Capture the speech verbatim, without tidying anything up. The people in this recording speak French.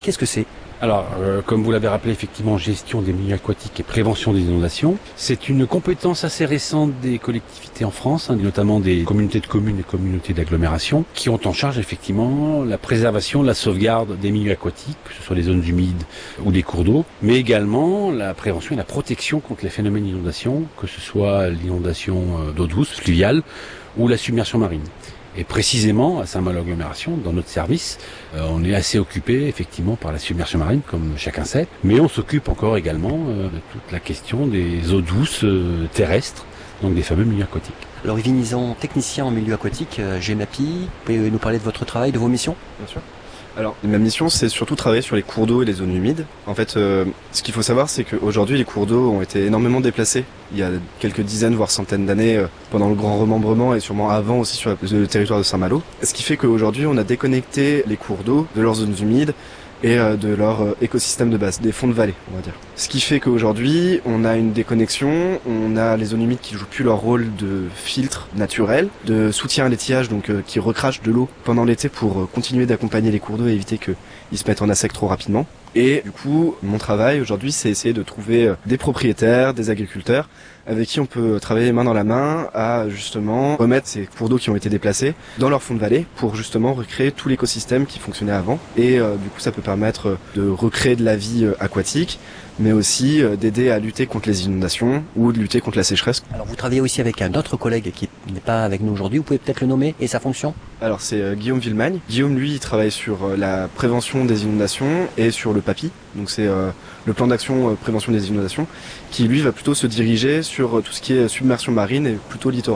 Qu'est-ce que c'est? Alors, euh, comme vous l'avez rappelé, effectivement, gestion des milieux aquatiques et prévention des inondations. C'est une compétence assez récente des collectivités en France, hein, notamment des communautés de communes et communautés d'agglomération, qui ont en charge effectivement la préservation, la sauvegarde des milieux aquatiques, que ce soit les zones humides ou des cours d'eau, mais également la prévention et la protection contre les phénomènes d'inondation, que ce soit l'inondation d'eau douce, fluviale, ou la submersion marine. Et précisément, à Saint-Malo-Agglomération, dans notre service, euh, on est assez occupé effectivement par la submersion marine, comme chacun sait, mais on s'occupe encore également euh, de toute la question des eaux douces euh, terrestres, donc des fameux milieux aquatiques. Alors Yves Nizan, technicien en milieu aquatique, euh, GEMAPI, vous pouvez nous parler de votre travail, de vos missions? Bien sûr. Alors, ma mission, c'est surtout travailler sur les cours d'eau et les zones humides. En fait, euh, ce qu'il faut savoir, c'est qu'aujourd'hui, les cours d'eau ont été énormément déplacés. Il y a quelques dizaines, voire centaines d'années, euh, pendant le grand remembrement et sûrement avant aussi sur le territoire de Saint-Malo. Ce qui fait qu'aujourd'hui, on a déconnecté les cours d'eau de leurs zones humides et euh, de leur euh, écosystème de base, des fonds de vallée, on va dire. Ce qui fait qu'aujourd'hui, on a une déconnexion, on a les zones humides qui jouent plus leur rôle de filtre naturel, de soutien à l'étiage, donc euh, qui recrachent de l'eau pendant l'été pour euh, continuer d'accompagner les cours d'eau et éviter qu'ils se mettent en assec trop rapidement. Et du coup, mon travail aujourd'hui, c'est essayer de trouver euh, des propriétaires, des agriculteurs, avec qui on peut travailler main dans la main à justement remettre ces cours d'eau qui ont été déplacés dans leur fond de vallée pour justement recréer tout l'écosystème qui fonctionnait avant. Et euh, du coup, ça peut permettre de recréer de la vie euh, aquatique, mais aussi euh, d'aider à lutter contre les inondations ou de lutter contre la sécheresse. Alors vous travaillez aussi avec un autre collègue qui n'est pas avec nous aujourd'hui, vous pouvez peut-être le nommer et sa fonction? Alors c'est euh, Guillaume Villemagne. Guillaume, lui, il travaille sur euh, la prévention des inondations et sur le PAPI, donc c'est euh, le plan d'action euh, prévention des inondations, qui lui va plutôt se diriger sur euh, tout ce qui est submersion marine et plutôt littoral.